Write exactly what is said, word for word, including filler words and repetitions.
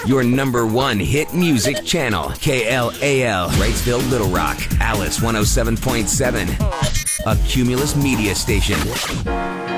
Your number one hit music channel. K L A L, Wrightsville, Little Rock. Alice one oh seven point seven. A Cumulus media station.